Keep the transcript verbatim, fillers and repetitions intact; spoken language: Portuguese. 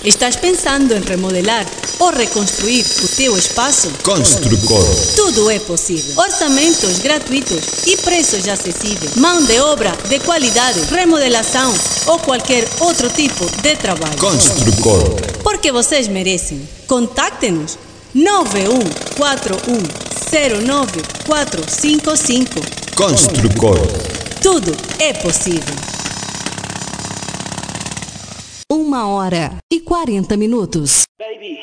Estás pensando em remodelar ou reconstruir o teu espaço? Construcor. Tudo é possível. Orçamentos gratuitos e preços acessíveis. Mão de obra de qualidade, remodelação ou qualquer outro tipo de trabalho. Construcor. Porque vocês merecem. Contacte-nos nove um quatro um zero nove quatro cinco cinco. Construcor. Tudo é possível. Uma hora e quarenta minutos.